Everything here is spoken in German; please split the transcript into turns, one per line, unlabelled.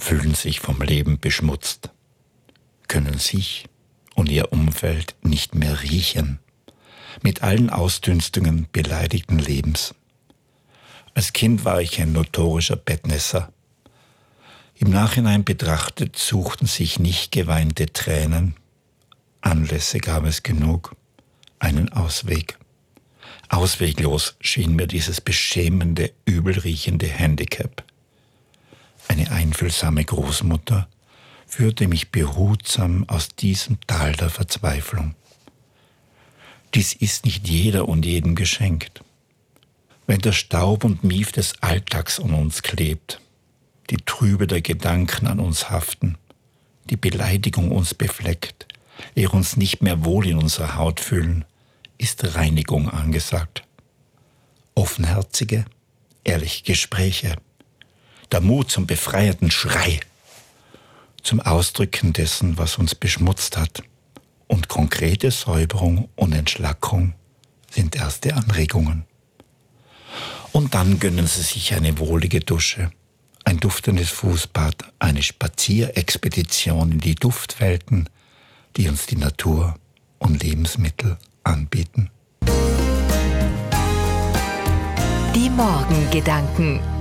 fühlen sich vom Leben beschmutzt, können sich und ihr Umfeld nicht mehr riechen, mit allen Ausdünstungen beleidigten Lebens. Als Kind war ich ein notorischer Bettnässer. Im Nachhinein betrachtet suchten sich nicht geweinte Tränen. Anlässe gab es genug, einen Ausweg. Ausweglos schien mir dieses beschämende, übelriechende Handicap. Eine einfühlsame Großmutter führte mich behutsam aus diesem Tal der Verzweiflung. Dies ist nicht jeder und jedem geschenkt. Wenn der Staub und Mief des Alltags an uns klebt, die Trübe der Gedanken an uns haften, die Beleidigung uns befleckt, wir uns nicht mehr wohl in unserer Haut fühlen, ist Reinigung angesagt. Offenherzige, ehrliche Gespräche, der Mut zum befreienden Schrei, zum Ausdrücken dessen, was uns beschmutzt hat, und konkrete Säuberung und Entschlackung sind erste Anregungen. Und dann gönnen Sie sich eine wohlige Dusche, ein duftendes Fußbad, eine Spazierexpedition in die Duftwelten, die uns die Natur und Lebensmittel anbieten.
Die Morgengedanken.